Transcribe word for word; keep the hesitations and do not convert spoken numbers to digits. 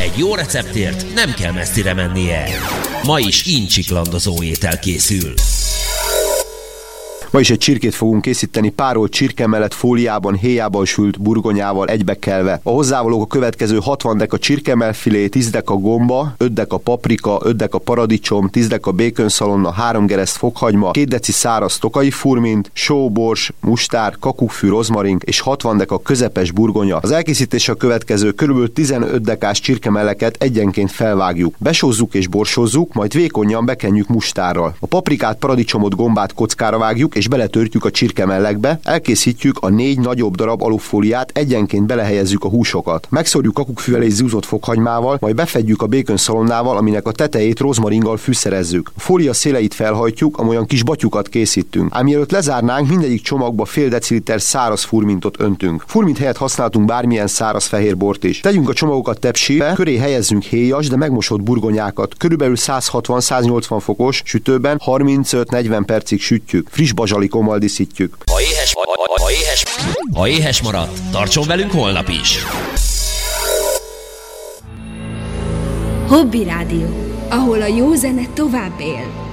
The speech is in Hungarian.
Egy jó receptért nem kell messzire mennie. Ma is incsiklandozó étel készül. Ma is egy csirkét fogunk készíteni párolt csirke mellett fóliában, héjában sült burgonyával egybekelve. A hozzávalók a következő: hatvan deka csirkemelfilé, tíz deka gomba, öt deka paprika, öt deka paradicsom, tíz deka békönszalonna, három gereszt fokhagyma, két deci száraz tokai furmint, só, bors, mustár, kakukkfű, rozmarink és hatvan deka közepes burgonya. Az elkészítése a következő: körülbelül tizenöt dekás csirkemelleket egyenként felvágjuk. Besózzuk és borsozzuk, majd vékonyan bekenjük mustárral. A paprikát, paradicsomot, gombát kockára vágjuk és beletörtjük a csirkemellekbe, elkészítjük a négy nagyobb darab alufóliát, egyenként belehelyezzük a húsokat. Megszórjuk kakukkfűvel és zúzott fokhagymával, majd befedjük a békönszalonnával, aminek a tetejét rozmaringgal fűszerezzük. A fólia széleit felhajtjuk, amolyan kis batyukat készítünk. Ám mielőtt lezárnánk, mindegyik csomagba fél deciliter száraz furmintot öntünk. Furmint helyett használtunk bármilyen száraz fehér bort is. Tegyünk a csomagokat tepsibe, köré helyezzünk héjas, de megmosott burgonyákat. Körülbelül száz hatvan-száznyolcvan fokos sütőben harmincöt-negyven percig sütjük. Friss bazsalikommal díszítjük. Ha éhes, ha, ha, ha, éhes, ha éhes maradt, tartson velünk holnap is! Hobby Rádió, ahol a jó zene tovább él.